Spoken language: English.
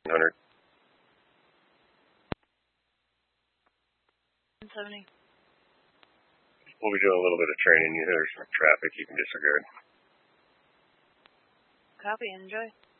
100. 170. We'll be doing a little bit of training. There's some traffic you can disregard. Copy. Enjoy.